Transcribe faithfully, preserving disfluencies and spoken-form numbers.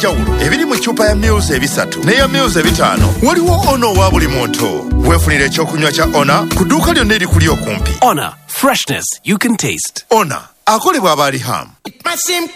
eby'enjawulo ebiri mu ccupa ya Mils ebisatu n'eya Mils ebitaano. Waliwo Ono wa buli muntu. Weefunire ekyokunywa kya Ona ku dduuka lyonna erikuli okumpi. Ona, freshness you can taste. Ona akolebwa aba Riham.